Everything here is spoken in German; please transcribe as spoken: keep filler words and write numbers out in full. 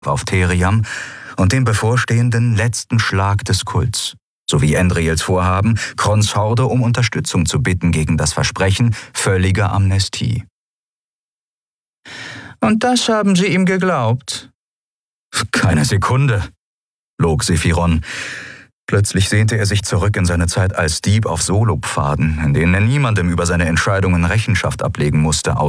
auf Theriam und den bevorstehenden letzten Schlag des Kults, sowie Endriels Vorhaben, Krons Horde um Unterstützung zu bitten gegen das Versprechen völliger Amnestie. »Und das haben Sie ihm geglaubt?« »Keine Sekunde«, log Sephiron. Plötzlich sehnte er sich zurück in seine Zeit als Dieb auf Solopfaden, in denen er niemandem über seine Entscheidungen Rechenschaft ablegen musste,